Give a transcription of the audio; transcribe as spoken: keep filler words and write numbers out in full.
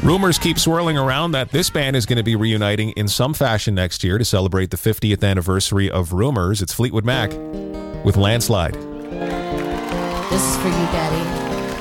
Rumors keep swirling around that this band is going to be reuniting in some fashion next year to celebrate the fiftieth anniversary of Rumors. It's Fleetwood Mac with Landslide. This is for you, Daddy.